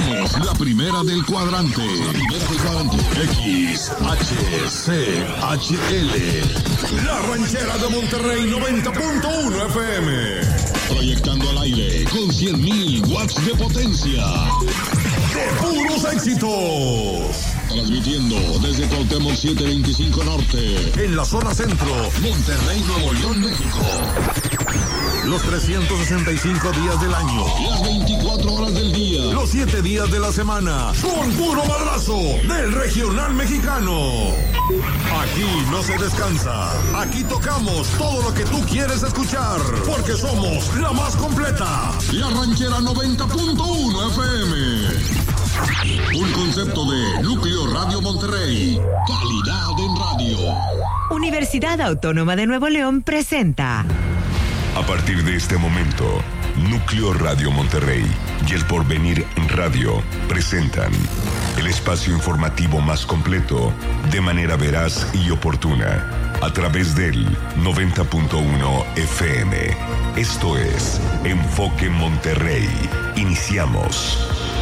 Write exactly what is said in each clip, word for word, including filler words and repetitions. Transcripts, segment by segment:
Somos la primera del cuadrante. La primera del cuadrante. X, H, C, H, L. La ranchera de Monterrey noventa punto uno F M. Proyectando al aire con cien mil watts de potencia. ¡De puros éxitos! Transmitiendo desde Cuauhtémoc setecientos veinticinco Norte. En la zona centro, Monterrey, Nuevo León, México. Los trescientos sesenta y cinco días del año. Las veinticuatro horas del día. Los siete días de la semana. Con puro madrazo del regional mexicano. Aquí no se descansa. Aquí tocamos todo lo que tú quieres escuchar. Porque somos la más completa. La ranchera noventa punto uno F M. Un concepto de Núcleo Radio Monterrey. Calidad en radio. Universidad Autónoma de Nuevo León presenta. A partir de este momento, Núcleo Radio Monterrey y El Porvenir Radio presentan el espacio informativo más completo, de manera veraz y oportuna, a través del noventa punto uno F M. Esto es Enfoque Monterrey. Iniciamos.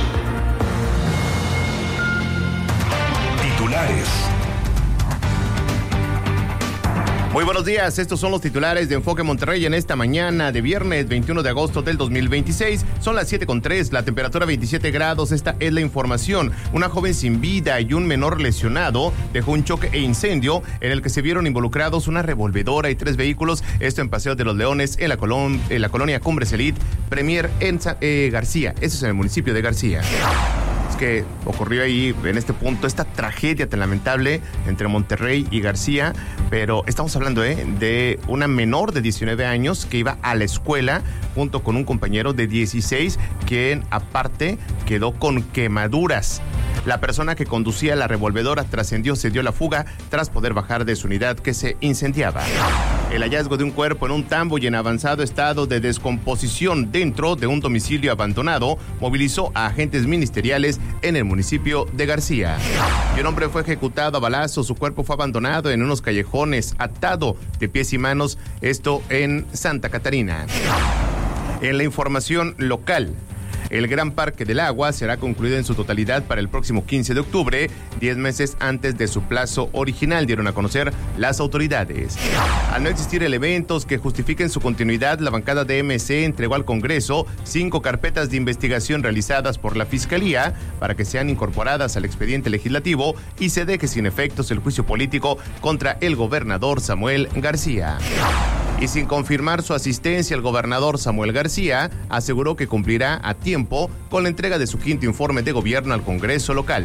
Titulares. Muy buenos días, estos son los titulares de Enfoque Monterrey en esta mañana de viernes veintiuno de agosto del dos mil veintiséis. Son las siete con tres, la temperatura veintisiete grados, esta es la información. Una joven sin vida y un menor lesionado dejó un choque e incendio en el que se vieron involucrados una revolvedora y tres vehículos, esto en Paseo de los Leones, en la, colon, en la colonia Cumbres Elite, Premier en eh, García, eso es en el municipio de García. Que ocurrió ahí en este punto esta tragedia tan lamentable entre Monterrey y García, pero estamos hablando ¿eh? de una menor de diecinueve años que iba a la escuela junto con un compañero de dieciséis, quien aparte quedó con quemaduras. La persona que conducía la revolvedora trascendió, se dio la fuga tras poder bajar de su unidad que se incendiaba. El hallazgo de un cuerpo en un tambo y en avanzado estado de descomposición dentro de un domicilio abandonado movilizó a agentes ministeriales en el municipio de García. Y un hombre fue ejecutado a balazos, su cuerpo fue abandonado en unos callejones, atado de pies y manos, esto en Santa Catarina. En la información local, el Gran Parque del Agua será concluido en su totalidad para el próximo quince de octubre, diez meses antes de su plazo original, dieron a conocer las autoridades. Al no existir elementos que justifiquen su continuidad, la bancada de M C entregó al Congreso cinco carpetas de investigación realizadas por la Fiscalía para que sean incorporadas al expediente legislativo y se deje sin efectos el juicio político contra el gobernador Samuel García. Y sin confirmar su asistencia, el gobernador Samuel García aseguró que cumplirá a tiempo con la entrega de su quinto informe de gobierno al Congreso local.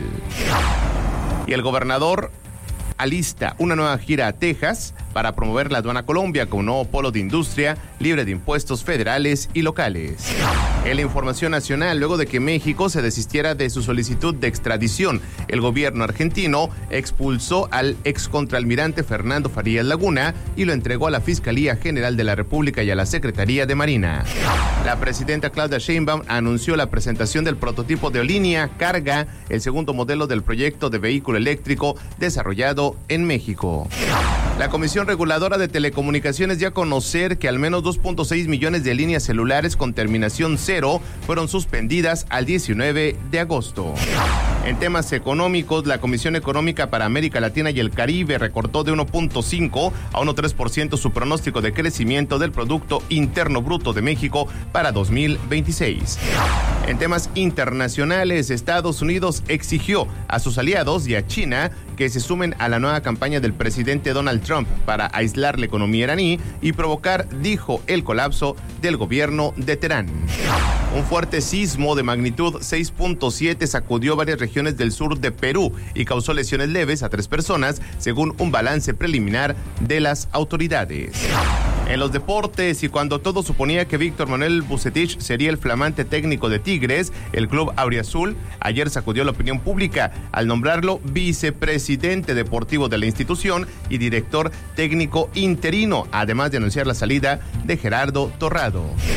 Y el gobernador alista una nueva gira a Texas para promover la aduana Colombia como nuevo polo de industria libre de impuestos federales y locales. En la información nacional, luego de que México se desistiera de su solicitud de extradición, el gobierno argentino expulsó al excontralmirante Fernando Farías Laguna y lo entregó a la Fiscalía General de la República y a la Secretaría de Marina. La presidenta Claudia Sheinbaum anunció la presentación del prototipo de Línea Carga, el segundo modelo del proyecto de vehículo eléctrico desarrollado en México. La Comisión Reguladora de Telecomunicaciones dio a conocer que al menos dos punto seis millones de líneas celulares con terminación cero fueron suspendidas al diecinueve de agosto. En temas económicos, la Comisión Económica para América Latina y el Caribe recortó de uno punto cinco a uno punto tres por ciento su pronóstico de crecimiento del Producto Interno Bruto de México para dos mil veintiséis. En temas internacionales, Estados Unidos exigió a sus aliados y a China que se sumen a la nueva campaña del presidente Donald Trump para aislar la economía iraní y provocar, dijo, el colapso del gobierno de Teherán. Un fuerte sismo de magnitud seis punto siete sacudió varias regiones del sur de Perú y causó lesiones leves a tres personas, según un balance preliminar de las autoridades. En los deportes, y cuando todo suponía que Víctor Manuel Vucetich sería el flamante técnico de Tigres, el club auriazul ayer sacudió la opinión pública al nombrarlo vicepresidente deportivo de la institución y director técnico interino, además de anunciar la salida de Gerardo Torrado.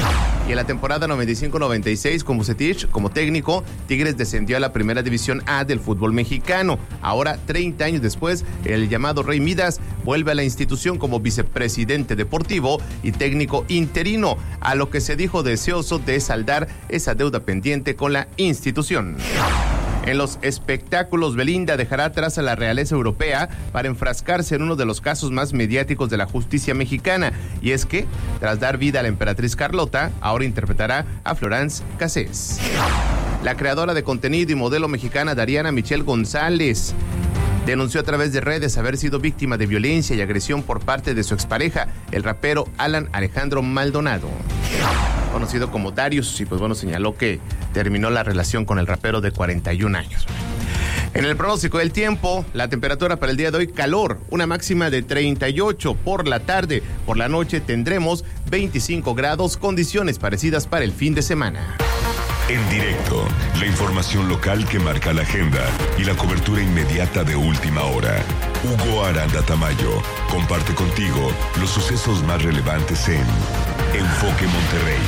Y en la temporada noventa y cinco noventa y seis, con Vucetich como técnico, Tigres descendió a la primera división A del fútbol mexicano. Ahora, treinta años después, el llamado Rey Midas vuelve a la institución como vicepresidente deportivo y técnico interino, a lo que se dijo deseoso de saldar esa deuda pendiente con la institución. En los espectáculos, Belinda dejará atrás a la realeza europea para enfrascarse en uno de los casos más mediáticos de la justicia mexicana. Y es que, tras dar vida a la emperatriz Carlota, ahora interpretará a Florence Cassés. La creadora de contenido y modelo mexicana Dariana Michelle González denunció a través de redes haber sido víctima de violencia y agresión por parte de su expareja, el rapero Alan Alejandro Maldonado, conocido como Darius, y pues bueno, señaló que terminó la relación con el rapero de cuarenta y un años. En el pronóstico del tiempo, la temperatura para el día de hoy, calor, una máxima de treinta y ocho por la tarde. Por la noche tendremos veinticinco grados, condiciones parecidas para el fin de semana. En directo, la información local que marca la agenda y la cobertura inmediata de última hora. Hugo Aranda Tamayo comparte contigo los sucesos más relevantes en Enfoque Monterrey.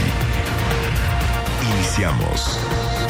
Iniciamos.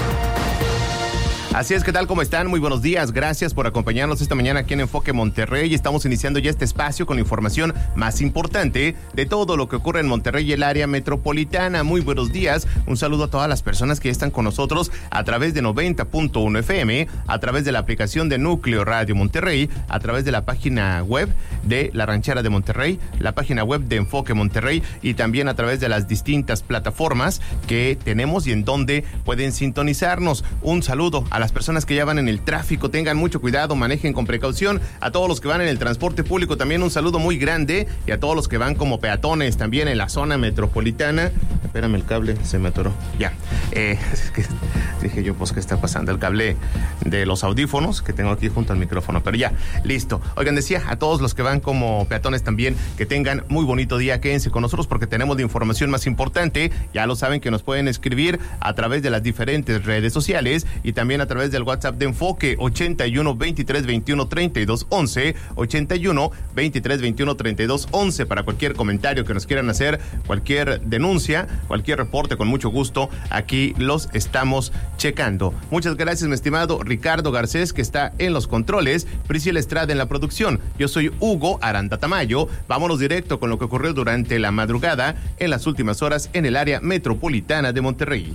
Así es, ¿qué tal? ¿Cómo están? Muy buenos días. Gracias por acompañarnos esta mañana aquí en Enfoque Monterrey. Estamos iniciando ya este espacio con la información más importante de todo lo que ocurre en Monterrey y el área metropolitana. Muy buenos días. Un saludo a todas las personas que están con nosotros a través de noventa punto uno F M, a través de la aplicación de Núcleo Radio Monterrey, a través de la página web de La Ranchera de Monterrey, la página web de Enfoque Monterrey y también a través de las distintas plataformas que tenemos y en donde pueden sintonizarnos. Un saludo a las personas que ya van en el tráfico, tengan mucho cuidado, manejen con precaución. A todos los que van en el transporte público también un saludo muy grande, y a todos los que van como peatones también en la zona metropolitana. Espérame, el cable se me atoró. Ya. Eh, es que dije yo, pues, ¿qué está pasando? El cable de los audífonos que tengo aquí junto al micrófono, pero ya, listo. Oigan, decía a todos los que van como peatones también que tengan muy bonito día. Quédense con nosotros porque tenemos la información más importante. Ya lo saben que nos pueden escribir a través de las diferentes redes sociales y también a través del WhatsApp de Enfoque ochenta y uno, veintitrés, veintiuno, treinta y dos, once, ochenta y uno, veintitrés, veintiuno, treinta y dos, once para cualquier comentario que nos quieran hacer, cualquier denuncia, cualquier reporte, con mucho gusto, aquí los estamos checando. Muchas gracias, mi estimado Ricardo Garcés, que está en los controles, Priscila Estrada en la producción. Yo soy Hugo Aranda Tamayo. Vámonos directo con lo que ocurrió durante la madrugada en las últimas horas en el área metropolitana de Monterrey.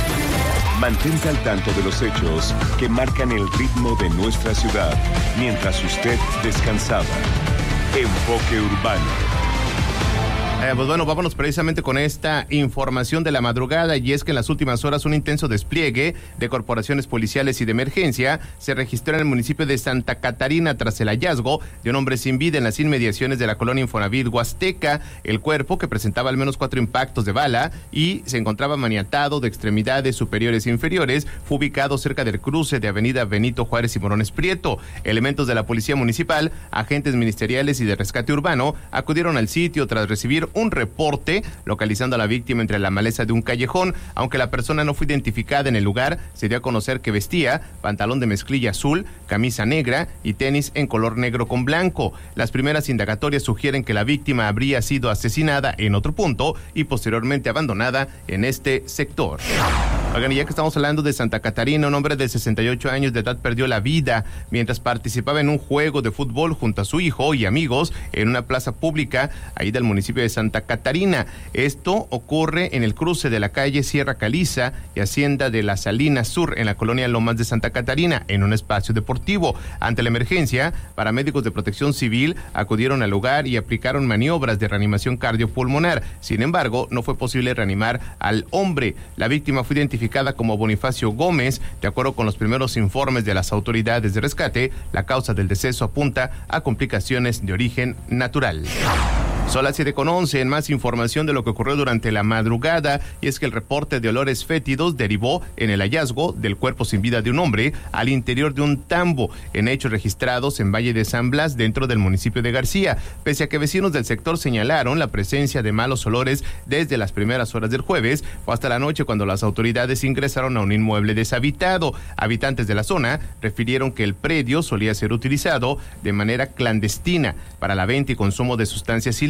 Mantente al tanto de los hechos que marcan el ritmo de nuestra ciudad mientras usted descansaba. Enfoque Urbano. Eh, pues bueno, vámonos precisamente con esta información de la madrugada, y es que en las últimas horas un intenso despliegue de corporaciones policiales y de emergencia se registró en el municipio de Santa Catarina tras el hallazgo de un hombre sin vida en las inmediaciones de la colonia Infonavit Huasteca. El cuerpo, que presentaba al menos cuatro impactos de bala y se encontraba maniatado de extremidades superiores e inferiores, fue ubicado cerca del cruce de avenida Benito Juárez y Morones Prieto. Elementos de la policía municipal, agentes ministeriales y de rescate urbano acudieron al sitio tras recibir un reporte localizando a la víctima entre la maleza de un callejón. Aunque la persona no fue identificada en el lugar, se dio a conocer que vestía pantalón de mezclilla azul, camisa negra y tenis en color negro con blanco. Las primeras indagatorias sugieren que la víctima habría sido asesinada en otro punto y posteriormente abandonada en este sector. Oigan, y ya que estamos hablando de Santa Catarina, un hombre de sesenta y ocho años de edad perdió la vida mientras participaba en un juego de fútbol junto a su hijo y amigos en una plaza pública ahí del municipio de Santa Catarina. Esto ocurre en el cruce de la calle Sierra Caliza y Hacienda de la Salina Sur en la colonia Lomas de Santa Catarina, en un espacio deportivo. Ante la emergencia, paramédicos de Protección Civil acudieron al lugar y aplicaron maniobras de reanimación cardiopulmonar. Sin embargo, no fue posible reanimar al hombre. La víctima fue identificada como Bonifacio Gómez. De acuerdo con los primeros informes de las autoridades de rescate, la causa del deceso apunta a complicaciones de origen natural. Son las siete con once, en más información de lo que ocurrió durante la madrugada, y es que el reporte de olores fétidos derivó en el hallazgo del cuerpo sin vida de un hombre al interior de un tambo, en hechos registrados en Valle de San Blas, dentro del municipio de García. Pese a que vecinos del sector señalaron la presencia de malos olores desde las primeras horas del jueves, fue hasta la noche cuando las autoridades ingresaron a un inmueble deshabitado. Habitantes de la zona refirieron que el predio solía ser utilizado de manera clandestina para la venta y consumo de sustancias ilícitas.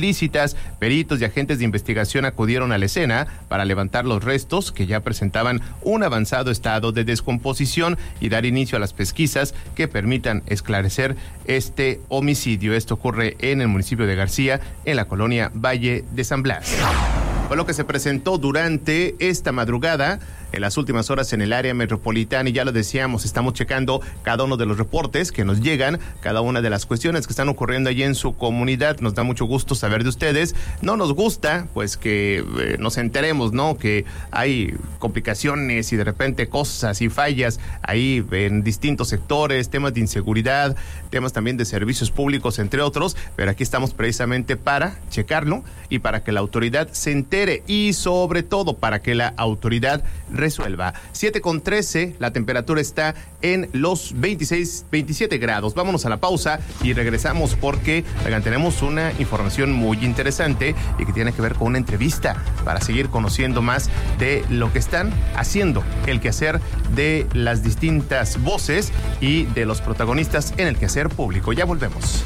ilícitas. Peritos y agentes de investigación acudieron a la escena para levantar los restos que ya presentaban un avanzado estado de descomposición y dar inicio a las pesquisas que permitan esclarecer este homicidio. Esto ocurre en el municipio de García, en la colonia Valle de San Blas. Fue lo que se presentó durante esta madrugada, en las últimas horas en el área metropolitana, y ya lo decíamos, estamos checando cada uno de los reportes que nos llegan, cada una de las cuestiones que están ocurriendo allí en su comunidad. Nos da mucho gusto saber de ustedes. No nos gusta, pues, que eh, nos enteremos, ¿no?, que hay complicaciones y de repente cosas y fallas ahí en distintos sectores, temas de inseguridad, temas también de servicios públicos, entre otros, pero aquí estamos precisamente para checarlo y para que la autoridad se entere y sobre todo para que la autoridad resuelva. siete con trece, la temperatura está en los veintiséis, veintisiete grados. Vámonos a la pausa y regresamos porque oigan, tenemos una información muy interesante y que tiene que ver con una entrevista para seguir conociendo más de lo que están haciendo, el quehacer de las distintas voces y de los protagonistas en el quehacer público. Ya volvemos.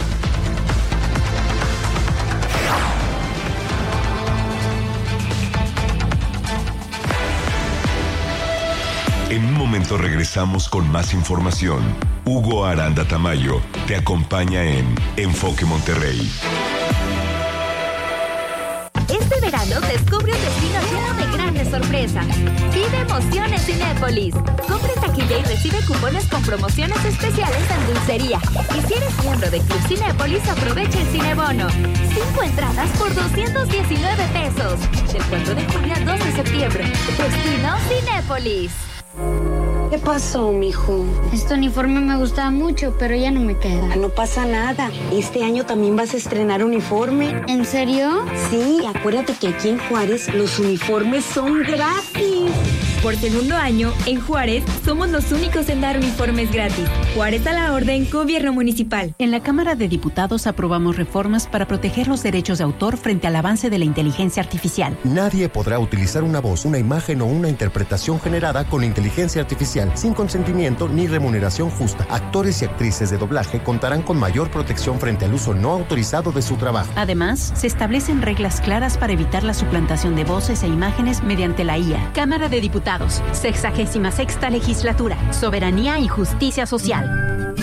En un momento regresamos con más información. Hugo Aranda Tamayo te acompaña en Enfoque Monterrey. Este verano descubre un destino lleno de grandes sorpresas. Vive emociones Cinépolis. Compra en taquilla y recibe cupones con promociones especiales en dulcería. Y si eres miembro de Club Cinépolis, aprovecha el Cinebono. Cinco entradas por doscientos diecinueve pesos. Del cuatro de junio al dos de septiembre. Destino Cinépolis. ¿Qué pasó, mijo? Este uniforme me gustaba mucho, pero ya no me queda. No pasa nada. Este año también vas a estrenar uniforme. ¿En serio? Sí, acuérdate que aquí en Juárez los uniformes son gratis. Por segundo año, en Juárez, somos los únicos en dar uniformes gratis. Juárez a la orden, Gobierno Municipal. En la Cámara de Diputados aprobamos reformas para proteger los derechos de autor frente al avance de la inteligencia artificial. Nadie podrá utilizar una voz, una imagen o una interpretación generada con inteligencia artificial sin consentimiento ni remuneración justa. Actores y actrices de doblaje contarán con mayor protección frente al uso no autorizado de su trabajo. Además, se establecen reglas claras para evitar la suplantación de voces e imágenes mediante la I A. Cámara de Diputados. Sexagésima sexta legislatura. Soberanía y justicia social.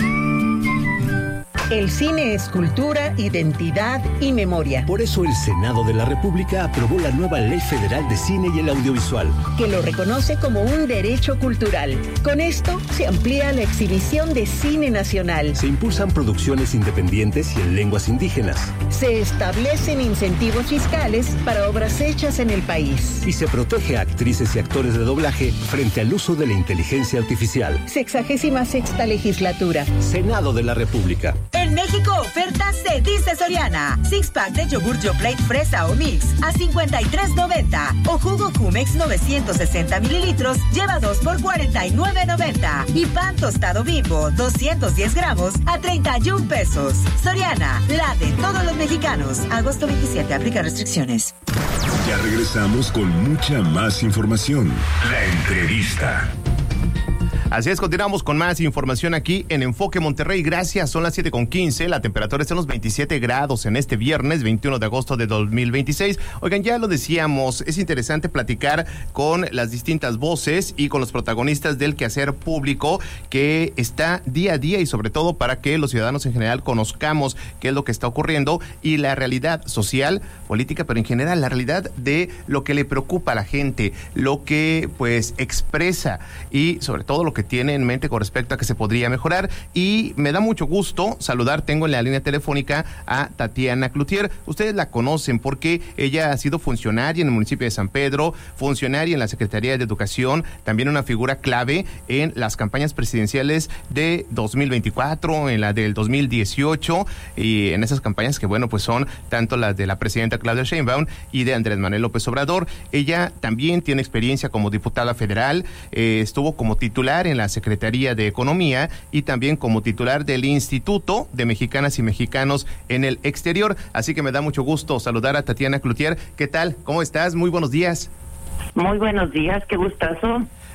El cine es cultura, identidad y memoria. Por eso el Senado de la República aprobó la nueva Ley Federal de Cine y el Audiovisual, que lo reconoce como un derecho cultural. Con esto se amplía la exhibición de cine nacional. Se impulsan producciones independientes y en lenguas indígenas. Se establecen incentivos fiscales para obras hechas en el país. Y se protege a actrices y actores de doblaje frente al uso de la inteligencia artificial. Sexagésima sexta legislatura. Senado de la República. En México, ofertas se dice Soriana. Six pack de yogur Yoplait fresa o mix a cincuenta y tres noventa. O jugo Jumex novecientos sesenta mililitros lleva dos por cuarenta y nueve noventa. Y pan tostado Bimbo doscientos diez gramos a treinta y un pesos. Soriana, la de todos los mexicanos. Agosto veintisiete, aplica restricciones. Ya regresamos con mucha más información. La entrevista. Así es, continuamos con más información aquí en Enfoque Monterrey. Gracias, son las siete con quince, la temperatura está en los veintisiete grados en este viernes veintiuno de agosto de dos mil veintiséis. Oigan, ya lo decíamos, es interesante platicar con las distintas voces y con los protagonistas del quehacer público que está día a día y sobre todo para que los ciudadanos en general conozcamos qué es lo que está ocurriendo y la realidad social, política, pero en general la realidad de lo que le preocupa a la gente, lo que pues expresa y sobre todo lo que tiene en mente con respecto a que se podría mejorar. Y me da mucho gusto saludar, tengo en la línea telefónica a Tatiana Cloutier. Ustedes la conocen porque ella ha sido funcionaria en el municipio de San Pedro, funcionaria en la Secretaría de Educación, también una figura clave en las campañas presidenciales de dos mil veinticuatro, en la del dos mil dieciocho y en esas campañas que bueno, pues son tanto las de la presidenta Claudia Sheinbaum y de Andrés Manuel López Obrador. Ella también tiene experiencia como diputada federal, eh, estuvo como titular en la Secretaría de Economía y también como titular del Instituto de Mexicanas y Mexicanos en el Exterior. Así que me da mucho gusto saludar a Tatiana Cloutier. ¿Qué tal? ¿Cómo estás? Muy buenos días. Muy buenos días, qué gustazo.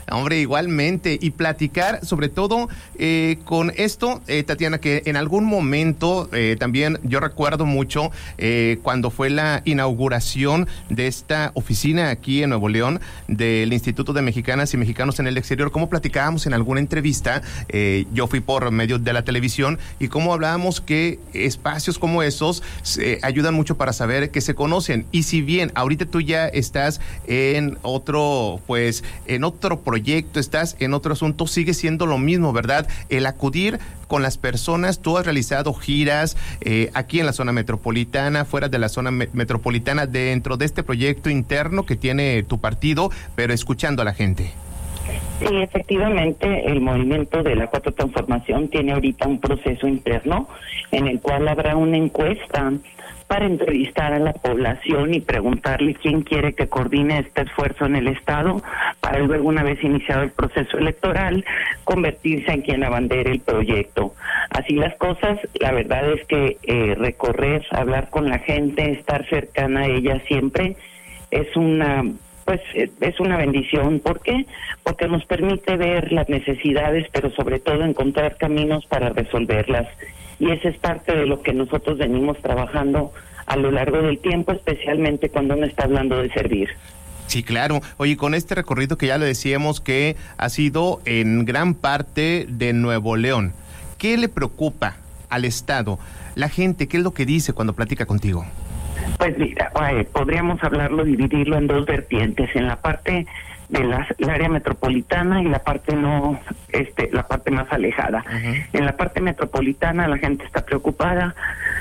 Hombre, igualmente, y platicar sobre todo eh, con esto, eh, Tatiana, que en algún momento eh, también yo recuerdo mucho eh, cuando fue la inauguración de esta oficina aquí en Nuevo León del Instituto de Mexicanas y Mexicanos en el Exterior, cómo platicábamos en alguna entrevista, eh, yo fui por medio de la televisión, y cómo hablábamos que espacios como esos eh, ayudan mucho para saber que se conocen, y si bien ahorita tú ya estás en otro, pues, en otro proyecto, estás en otro asunto, sigue siendo lo mismo, ¿verdad? El acudir con las personas. Tú has realizado giras eh, aquí en la zona metropolitana, fuera de la zona me- metropolitana, dentro de este proyecto interno que tiene tu partido, pero escuchando a la gente. Sí, efectivamente, el movimiento de la Cuarta Transformación tiene ahorita un proceso interno en el cual habrá una encuesta para entrevistar a la población y preguntarle quién quiere que coordine este esfuerzo en el Estado, para luego, una vez iniciado el proceso electoral, convertirse en quien abandere el proyecto. Así las cosas, la verdad es que eh, recorrer, hablar con la gente, estar cercana a ella siempre, es una... pues es una bendición. ¿Por qué? Porque nos permite ver las necesidades, pero sobre todo encontrar caminos para resolverlas. Y esa es parte de lo que nosotros venimos trabajando a lo largo del tiempo, especialmente cuando uno está hablando de servir. Sí, claro. Oye, con este recorrido que ya le decíamos que ha sido en gran parte de Nuevo León, ¿qué le preocupa al Estado? La gente, ¿qué es lo que dice cuando platica contigo? Pues mira, eh, podríamos hablarlo, dividirlo en dos vertientes, en la parte de la, el área metropolitana y la parte no, este, la parte más alejada. Uh-huh. En la parte metropolitana la gente está preocupada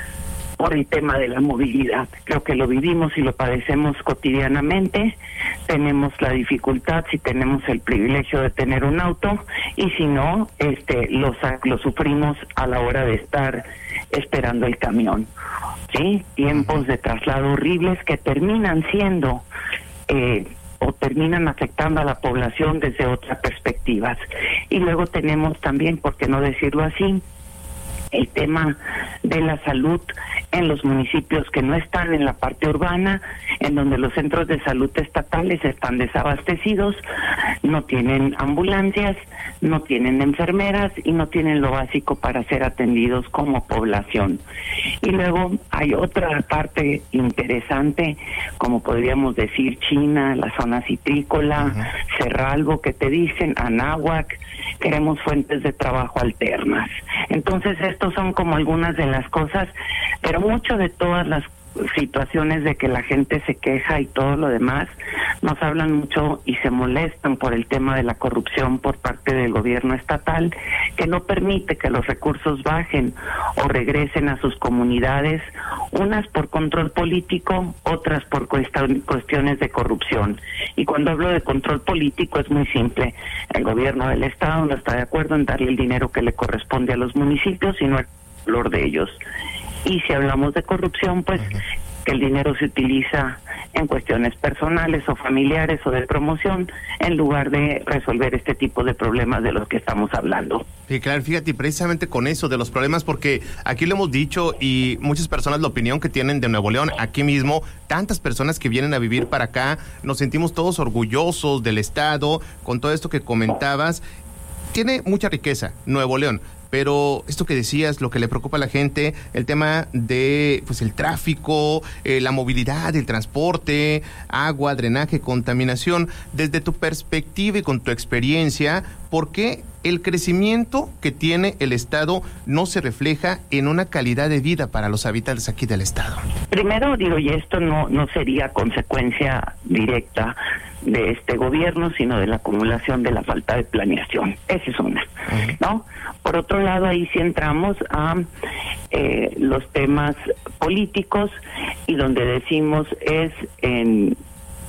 por el tema de la movilidad. Creo que lo vivimos y lo padecemos cotidianamente. Tenemos la dificultad si tenemos el privilegio de tener un auto, y si no, este, lo, lo sufrimos a la hora de estar esperando el camión. Sí, tiempos de traslado horribles que terminan siendo eh, o terminan afectando a la población desde otras perspectivas. Y luego tenemos también, por qué no decirlo así, el tema de la salud en los municipios que no están en la parte urbana, en donde los centros de salud estatales están desabastecidos, no tienen ambulancias, no tienen enfermeras y no tienen lo básico para ser atendidos como población. Y luego hay otra parte interesante, como podríamos decir China, la zona citrícola, uh-huh. Cerralbo, que te dicen, Anáhuac, queremos fuentes de trabajo alternas. Entonces, estos son como algunas de las cosas, pero mucho de todas las situaciones de que la gente se queja y todo lo demás, nos hablan mucho y se molestan por el tema de la corrupción por parte del gobierno estatal, que no permite que los recursos bajen o regresen a sus comunidades, unas por control político, otras por cuestiones de corrupción. Y cuando hablo de control político es muy simple: el gobierno del estado no está de acuerdo en darle el dinero que le corresponde a los municipios, sino el valor de ellos. Y si hablamos de corrupción, pues que el dinero se utiliza en cuestiones personales o familiares o de promoción, en lugar de resolver este tipo de problemas de los que estamos hablando. Sí, claro, fíjate, precisamente con eso de los problemas, porque aquí lo hemos dicho y muchas personas la opinión que tienen de Nuevo León, aquí mismo, tantas personas que vienen a vivir para acá, nos sentimos todos orgullosos del estado, con todo esto que comentabas. Tiene mucha riqueza Nuevo León, pero esto que decías, lo que le preocupa a la gente, el tema de pues el tráfico, eh, la movilidad, el transporte, agua, drenaje, contaminación. Desde tu perspectiva y con tu experiencia, ¿por qué el crecimiento que tiene el estado no se refleja en una calidad de vida para los habitantes aquí del estado? Primero digo, y esto no no sería consecuencia directa de este gobierno, sino de la acumulación de la falta de planeación. Esa es una, uh-huh. ¿no? Por otro lado, ahí sí entramos a eh, los temas políticos, y donde decimos es en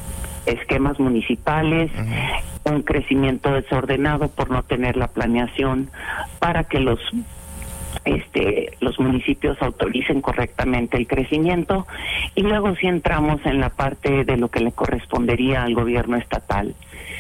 esquemas municipales, uh-huh. un crecimiento desordenado por no tener la planeación para que los este los municipios autoricen correctamente el crecimiento. Y luego sí entramos en la parte de lo que le correspondería al gobierno estatal,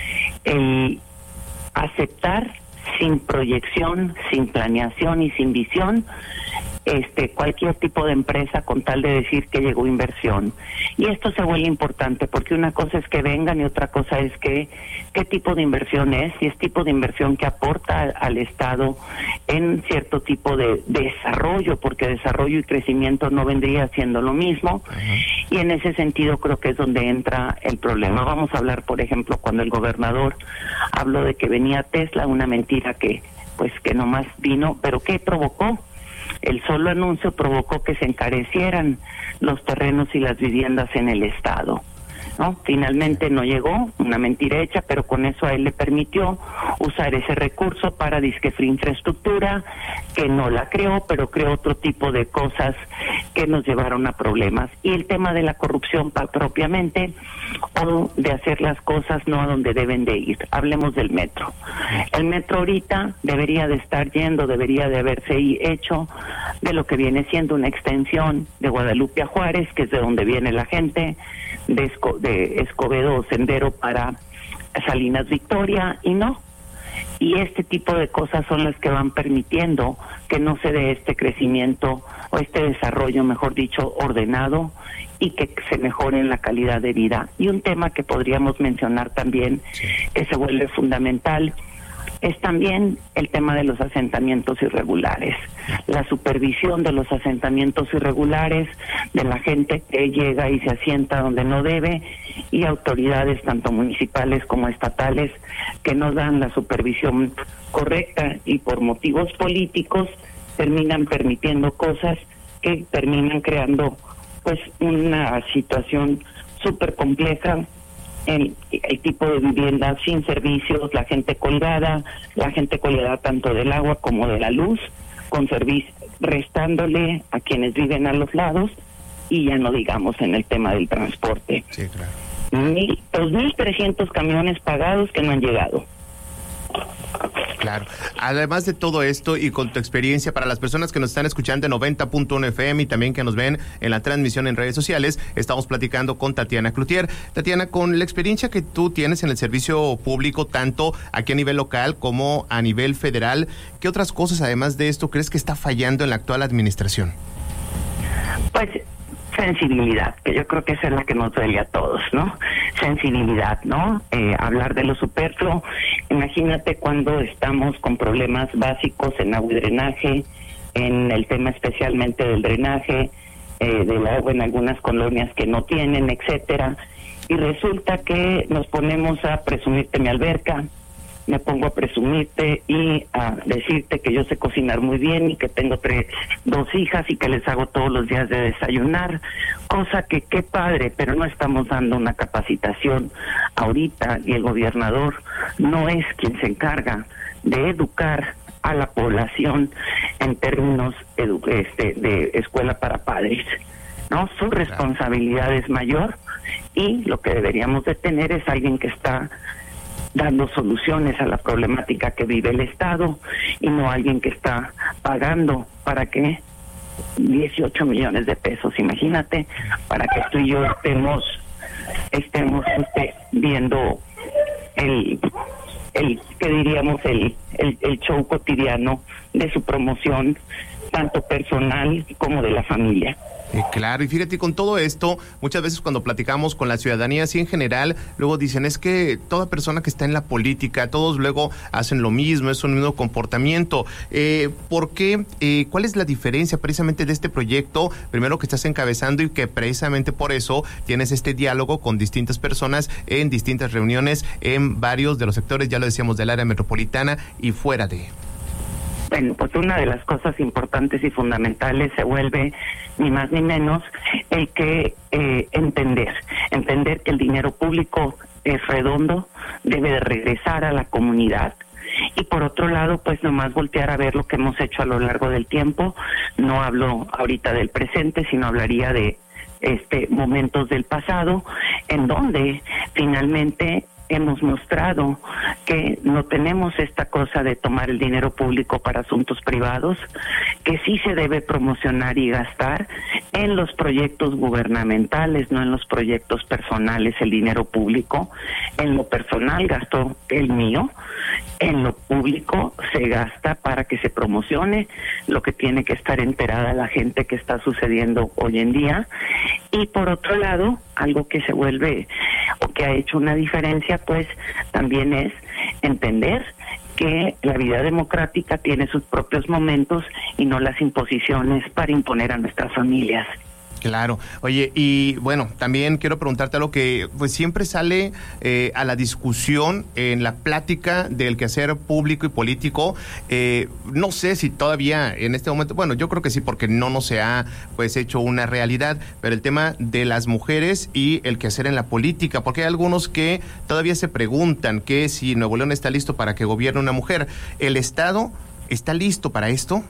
el aceptar sin proyección, sin planeación y sin visión este cualquier tipo de empresa con tal de decir que llegó inversión. Y esto se vuelve importante porque una cosa es que vengan y otra cosa es que qué tipo de inversión es, si es tipo de inversión que aporta al, al Estado en cierto tipo de, de desarrollo, porque desarrollo y crecimiento no vendría siendo lo mismo. Uh-huh. Y en ese sentido creo que es donde entra el problema. Vamos a hablar, por ejemplo, cuando el gobernador habló de que venía Tesla, una mentira que pues que nomás vino, pero ¿qué provocó? El solo anuncio provocó que se encarecieran los terrenos y las viviendas en el Estado, ¿no? Finalmente no llegó, una mentira hecha, pero con eso a él le permitió usar ese recurso para disque free infraestructura, que no la creó, pero creó otro tipo de cosas que nos llevaron a problemas. Y el tema de la corrupción propiamente, o de hacer las cosas no a donde deben de ir. Hablemos del metro. El metro ahorita debería de estar yendo, debería de haberse hecho de lo que viene siendo una extensión de Guadalupe a Juárez, que es de donde viene la gente, de, Esco, de Escobedo Sendero para Salinas Victoria, y no. Y este tipo de cosas son las que van permitiendo que no se dé este crecimiento o este desarrollo, mejor dicho, ordenado, y que se mejore en la calidad de vida. Y un tema que podríamos mencionar también, que se vuelve fundamental, es también el tema de los asentamientos irregulares, la supervisión de los asentamientos irregulares, de la gente que llega y se asienta donde no debe, y autoridades tanto municipales como estatales que no dan la supervisión correcta y por motivos políticos terminan permitiendo cosas que terminan creando pues una situación súper compleja. El, el tipo de vivienda sin servicios, la gente colgada, la gente colgada tanto del agua como de la luz, con servicio, restándole a quienes viven a los lados, y ya no digamos en el tema del transporte. Sí, claro. Mil, dos mil trescientos camiones pagados que no han llegado. Claro. Además de todo esto y con tu experiencia, para las personas que nos están escuchando en noventa punto uno F M y también que nos ven en la transmisión en redes sociales, estamos platicando con Tatiana Cloutier. Tatiana, con la experiencia que tú tienes en el servicio público, tanto aquí a nivel local como a nivel federal, ¿qué otras cosas además de esto crees que está fallando en la actual administración? Pues sensibilidad, que yo creo que esa es la que nos duele a todos, ¿no? Sensibilidad, ¿no? Eh, hablar de lo superfluo. Imagínate cuando estamos con problemas básicos en agua y drenaje, en el tema especialmente del drenaje, eh, del agua en algunas colonias que no tienen, etcétera, y resulta que nos ponemos a presumirte mi alberca, me pongo a presumirte y a decirte que yo sé cocinar muy bien y que tengo tres, dos hijas y que les hago todos los días de desayunar, cosa que qué padre, pero no estamos dando una capacitación ahorita, y el gobernador no es quien se encarga de educar a la población en términos edu- este, de escuela para padres, ¿no? Su responsabilidad es mayor, y lo que deberíamos de tener es alguien que está dando soluciones a la problemática que vive el Estado, y no alguien que está pagando para que dieciocho millones de pesos, imagínate, para que tú y yo estemos estemos este, viendo el el que diríamos el, el el show cotidiano de su promoción, tanto personal como de la familia. Eh, claro, y fíjate, con todo esto, muchas veces cuando platicamos con la ciudadanía, así en general, luego dicen, es que toda persona que está en la política, todos luego hacen lo mismo, es un mismo comportamiento. Eh, ¿Por qué? Eh, ¿Cuál es la diferencia precisamente de este proyecto, primero que estás encabezando, y que precisamente por eso tienes este diálogo con distintas personas en distintas reuniones en varios de los sectores, ya lo decíamos, del área metropolitana y fuera de...? Bueno, pues una de las cosas importantes y fundamentales se vuelve ni más ni menos el que eh, entender, entender que el dinero público es redondo, debe de regresar a la comunidad. Y por otro lado, pues nomás voltear a ver lo que hemos hecho a lo largo del tiempo. No hablo ahorita del presente, sino hablaría de este momentos del pasado, en donde finalmente hemos mostrado que no tenemos esta cosa de tomar el dinero público para asuntos privados, que sí se debe promocionar y gastar en los proyectos gubernamentales, no en los proyectos personales, el dinero público. En lo personal gasto el mío, en lo público se gasta para que se promocione lo que tiene que estar enterada la gente que está sucediendo hoy en día. Y por otro lado, algo que se vuelve o que ha hecho una diferencia, pues también es entender que la vida democrática tiene sus propios momentos y no las imposiciones para imponer a nuestras familias. Claro. Oye, y bueno, también quiero preguntarte algo que pues siempre sale eh, a la discusión en la plática del quehacer público y político. Eh, no sé si todavía en este momento, bueno, yo creo que sí, porque no nos se ha pues hecho una realidad, pero el tema de las mujeres y el quehacer en la política, porque hay algunos que todavía se preguntan que si Nuevo León está listo para que gobierne una mujer. ¿El Estado está listo para esto?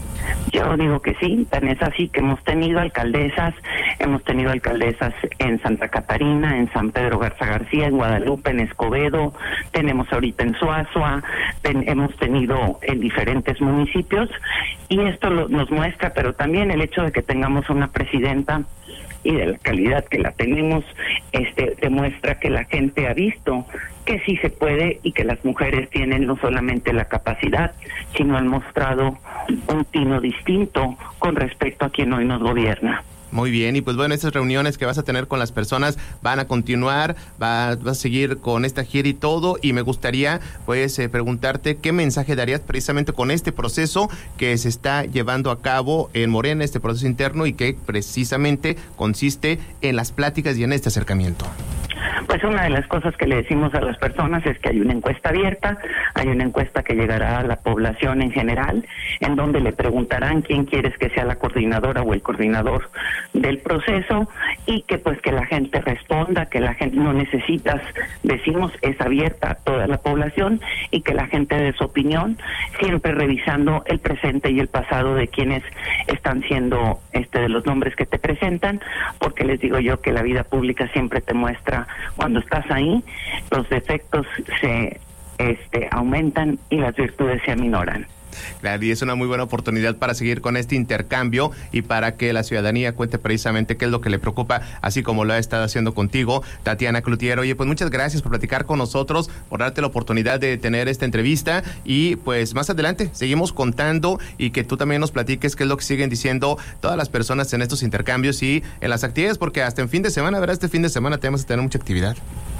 Yo digo que sí, tan es así que hemos tenido alcaldesas, hemos tenido alcaldesas en Santa Catarina, en San Pedro Garza García, en Guadalupe, en Escobedo, tenemos ahorita en Suazua, ten, hemos tenido en diferentes municipios, y esto lo, nos muestra, pero también el hecho de que tengamos una presidenta y de la calidad que la tenemos, este demuestra que la gente ha visto que sí se puede y que las mujeres tienen no solamente la capacidad, sino han mostrado un tino distinto con respecto a quien hoy nos gobierna. Muy bien, y pues bueno, estas reuniones que vas a tener con las personas van a continuar, va, vas a seguir con esta gira y todo, y me gustaría pues eh, preguntarte qué mensaje darías precisamente con este proceso que se está llevando a cabo en Morena, este proceso interno, y que precisamente consiste en las pláticas y en este acercamiento. Pues una de las cosas que le decimos a las personas es que hay una encuesta abierta, hay una encuesta que llegará a la población en general, en donde le preguntarán quién quieres que sea la coordinadora o el coordinador del proceso, y que pues que la gente responda, que la gente no necesitas, decimos, es abierta a toda la población, y que la gente dé su opinión, siempre revisando el presente y el pasado de quienes están siendo este de los nombres que te presentan, porque les digo yo que la vida pública siempre te muestra, cuando estás ahí, los defectos se este aumentan y las virtudes se aminoran. Claro, y es una muy buena oportunidad para seguir con este intercambio y para que la ciudadanía cuente precisamente qué es lo que le preocupa, así como lo ha estado haciendo contigo, Tatiana Cloutier. Oye, pues muchas gracias por platicar con nosotros, por darte la oportunidad de tener esta entrevista, y pues más adelante seguimos contando y que tú también nos platiques qué es lo que siguen diciendo todas las personas en estos intercambios y en las actividades, porque hasta en fin de semana, ¿verdad? Este fin de semana tenemos que tener mucha actividad.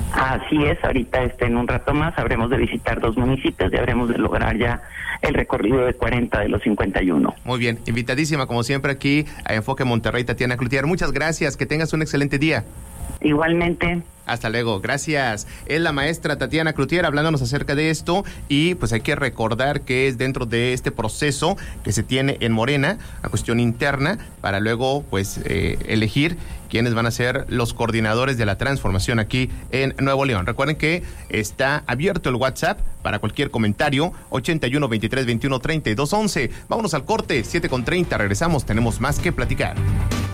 Así es, ahorita este, en un rato más habremos de visitar dos municipios y habremos de lograr ya el recorrido de cuarenta de los cincuenta y uno. Muy bien, invitadísima como siempre aquí a Enfoque Monterrey, Tatiana Cloutier. Muchas gracias, que tengas un excelente día. Igualmente. Hasta luego, gracias. Es la maestra Tatiana Cloutier hablándonos acerca de esto, y pues hay que recordar que es dentro de este proceso que se tiene en Morena, la cuestión interna, para luego pues eh, elegir quiénes van a ser los coordinadores de la transformación aquí en Nuevo León. Recuerden que está abierto el WhatsApp para cualquier comentario, ochenta y uno, veintitrés, veintiuno, treinta y dos, once. Vámonos al corte, siete con treinta, regresamos, tenemos más que platicar.